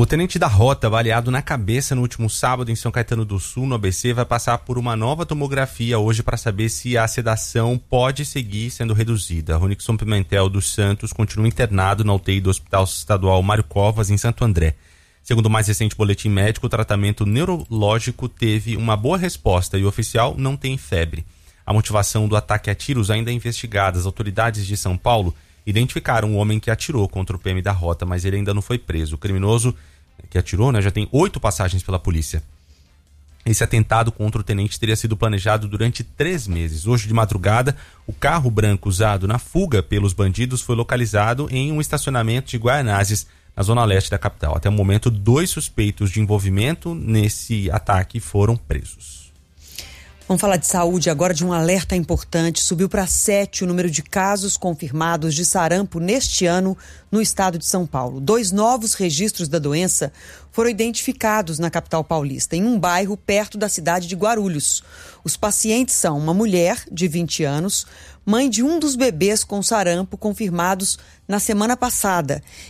tenente da Rota, baleado na cabeça no último sábado em São Caetano do Sul, no ABC, vai passar por uma nova tomografia hoje para saber se a sedação pode seguir sendo reduzida. Ronixon Pimentel dos Santos continua internado na UTI do Hospital Estadual Mário Covas, em Santo André. Segundo o mais recente boletim médico, o tratamento neurológico teve uma boa resposta e o oficial não tem febre. A motivação do ataque a tiros ainda é investigada. As autoridades de São Paulo identificaram o homem que atirou contra o PM da Rota, mas ele ainda não foi preso. O criminoso que atirou, já tem 8 passagens pela polícia. Esse atentado contra o tenente teria sido planejado durante 3 meses. Hoje de madrugada, o carro branco usado na fuga pelos bandidos foi localizado em um estacionamento de Guaianazes, na zona leste da capital. Até o momento, 2 suspeitos de envolvimento nesse ataque foram presos. Vamos falar de saúde agora, de um alerta importante. Subiu para 7 o número de casos confirmados de sarampo neste ano no estado de São Paulo. 2 novos registros da doença foram identificados na capital paulista, em um bairro perto da cidade de Guarulhos. Os pacientes são uma mulher de 20 anos, mãe de um dos bebês com sarampo confirmados na semana passada,